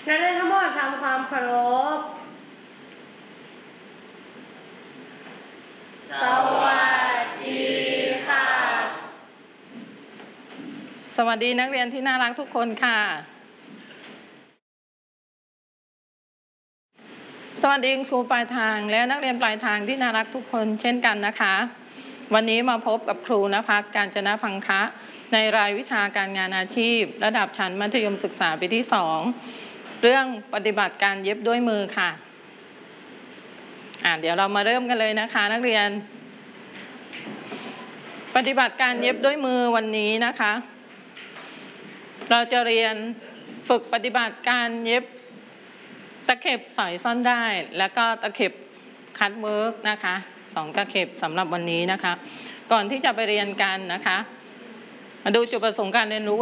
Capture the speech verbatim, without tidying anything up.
นักเรียนทั้งหมดทำความเคารพสวัสดีค่ะสวัสดีนักเรียนที่น่ารักทุกคนค่ะสวัสดีครูปลายทางและนักเรียนปลายทางที่น่ารักทุกคนเช่นกันนะคะวันนี้มาพบกับครูณภัส กาญจนพังคะในรายวิชาการงานอาชีพระดับชั้นมัธยมศึกษาปีที่สองเรื่องปฏิบัติการเย็บด้วยมือค่ะอ่าเดี๋ยวเรามาเริ่มกันเลยนะคะนักเรียนปฏิบัติการเย็บด้วยมือวันนี้นะคะเราจะเรียนฝึกปฏิบัติการเย็บตะเข็บสอยซ่อนได้แล้วก็ตะเข็บคัตเวิร์กนะคะสองตะเข็บสำหรับวันนี้นะคะก่อนที่จะไปเรียนกันนะคะมาดูจุดประสงค์การเรียนรู้